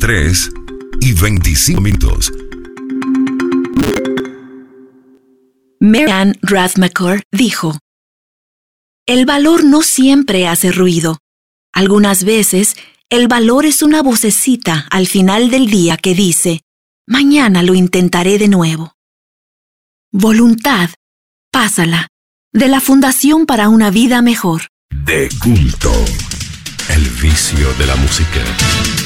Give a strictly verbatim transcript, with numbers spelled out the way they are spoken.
tres y veinticinco minutos. Marianne Rathmaker dijo: el valor no siempre hace ruido. Algunas veces, el valor es una vocecita al final del día que dice: mañana lo intentaré de nuevo. Voluntad, pásala, de la Fundación para una Vida Mejor. De culto, el vicio de la música.